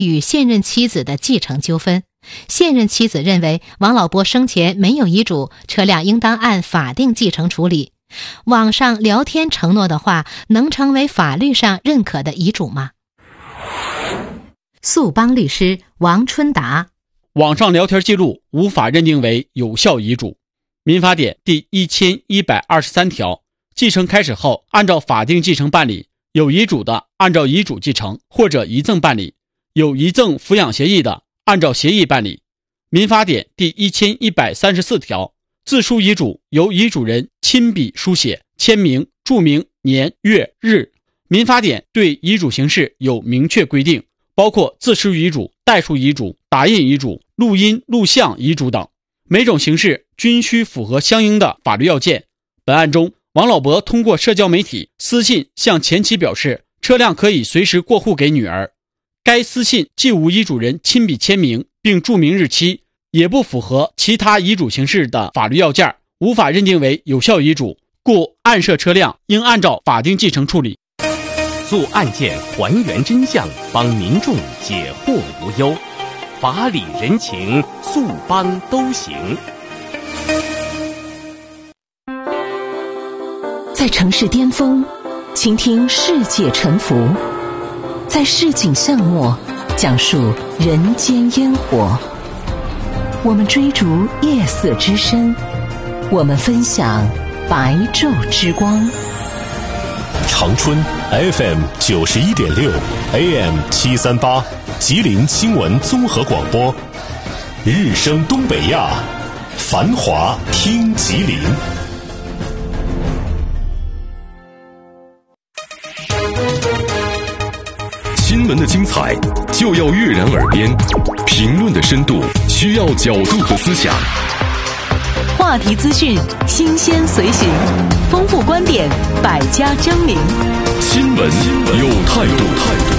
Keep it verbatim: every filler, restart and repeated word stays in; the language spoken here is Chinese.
与现任妻子的继承纠纷。现任妻子认为王老伯生前没有遗嘱，车辆应当按法定继承处理。网上聊天承诺的话，能成为法律上认可的遗嘱吗？速帮律师王春达： 网上聊天记录无法认定为有效遗嘱。民法典第一千一百二十三条，继承开始后按照法定继承办理，有遗嘱的按照遗嘱继承或者遗赠办理，有遗赠抚养协议的按照协议办理。民法典第一千一百三十四条，自书遗嘱由遗嘱人亲笔书写、签名、注明年月日。民法典对遗嘱形式有明确规定，包括自书遗嘱、代书遗嘱、打印遗嘱、录音录像遗嘱等，每种形式均需符合相应的法律要件。本案中，王老伯通过社交媒体私信向前妻表示车辆可以随时过户给女儿，该私信既无遗嘱人亲笔签名并注明日期，也不符合其他遗嘱形式的法律要件，无法认定为有效遗嘱，故案涉车辆应按照法定继承处理。 做案件还原真相，帮民众解惑无忧，法理人情，速帮都行。 在城市巅峰，倾听世界沉浮；在市井巷陌，讲述人间烟火。我们追逐夜色之深，我们分享白昼之光。 长春 F M 九十一点六 A M 七三八，吉林新闻综合广播，日升东北亚，繁华听吉林。 新闻的精彩就要跃然耳边，评论的深度需要角度和思想。 话题资讯新鲜随行，丰富观点，百家争鸣。 新闻有态度。